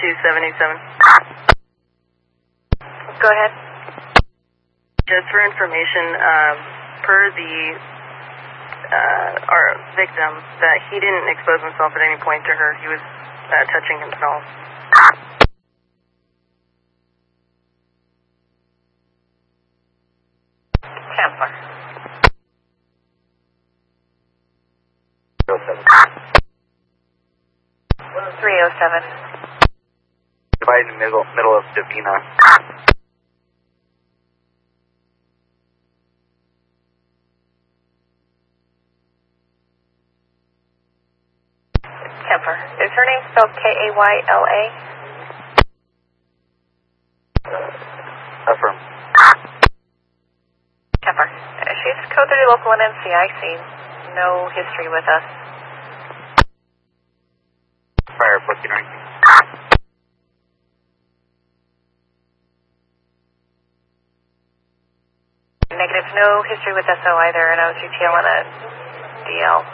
2787. Go ahead. Just for information, per our victim, that he didn't expose himself at any point to her. He was touching himself. Tampa. 307. Divided in the middle of Davina. Kemper. Is her name spelled K-A-Y-L-A? Affirm. Kemper. She's code 30 local and NCIC. No history with us. Prior booking or anything? Negative. No history with SO either, and OGTL and a DL.